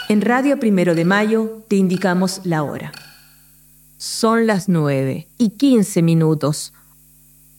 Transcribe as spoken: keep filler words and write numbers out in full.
En Radio Primero de Mayo te indicamos la hora. Son las nueve y quince minutos.